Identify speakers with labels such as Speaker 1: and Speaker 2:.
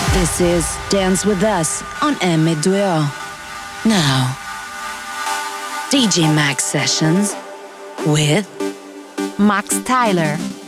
Speaker 1: This is Dance With Us on M2O. Now, DJ Max Sessions with Max Tyler.